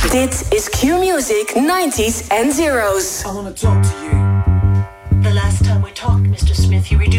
Dit is Q-Music 90s and Zeros. I want to talk to you. The last time we talked, Mr. Smith, you reduced